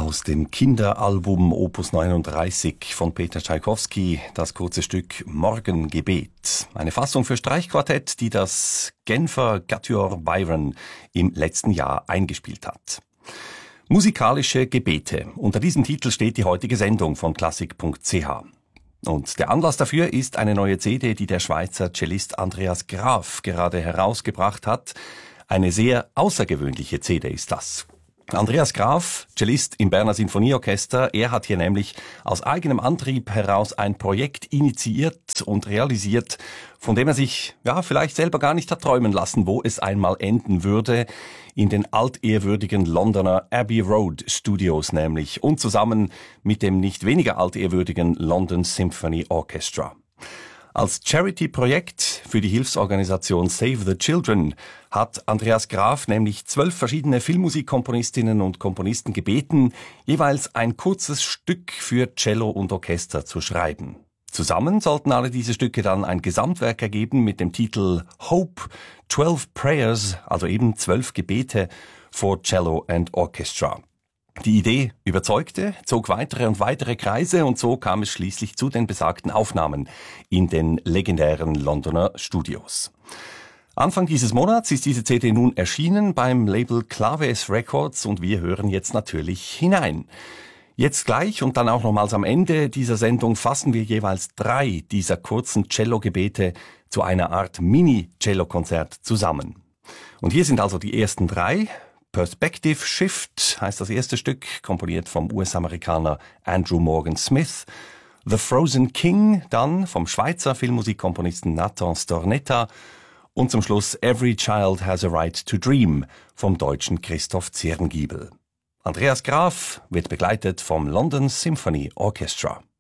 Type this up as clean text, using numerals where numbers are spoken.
Aus dem Kinderalbum Opus 39 von Peter Tschaikowski das kurze Stück Morgengebet. Eine Fassung für Streichquartett, die das Genfer Quatuor Byron im letzten Jahr eingespielt hat. Musikalische Gebete. Unter diesem Titel steht die heutige Sendung von klassik.ch. Und der Anlass dafür ist eine neue CD, die der Schweizer Cellist Andreas Graf gerade herausgebracht hat. Eine sehr außergewöhnliche CD ist das. Andreas Graf, Cellist im Berner Sinfonieorchester, er hat hier nämlich aus eigenem Antrieb heraus ein Projekt initiiert und realisiert, von dem er sich vielleicht selber gar nicht hat träumen lassen, wo es einmal enden würde, in den altehrwürdigen Londoner Abbey Road Studios nämlich und zusammen mit dem nicht weniger altehrwürdigen London Symphony Orchestra. Als Charity-Projekt für die Hilfsorganisation Save the Children hat Andreas Graf nämlich 12 verschiedene Filmmusikkomponistinnen und Komponisten gebeten, jeweils ein kurzes Stück für Cello und Orchester zu schreiben. Zusammen sollten alle diese Stücke dann ein Gesamtwerk ergeben mit dem Titel Hope, 12 Prayers, also eben 12 Gebete for Cello and Orchestra. Die Idee überzeugte, zog weitere und weitere Kreise und so kam es schließlich zu den besagten Aufnahmen in den legendären Londoner Studios. Anfang dieses Monats ist diese CD nun erschienen beim Label Claves Records und wir hören jetzt natürlich hinein. Jetzt gleich und dann auch nochmals am Ende dieser Sendung fassen wir jeweils 3 dieser kurzen Cello-Gebete zu einer Art Mini-Cello-Konzert zusammen. Und hier sind also die ersten 3. Perspective Shift heißt das erste Stück, komponiert vom US-Amerikaner Andrew Morgan Smith. The Frozen King, dann vom Schweizer Filmmusikkomponisten Nathan Stornetta. Und zum Schluss Every Child Has a Right to Dream vom deutschen Christoph Zirngiebel. Andreas Graf wird begleitet vom London Symphony Orchestra.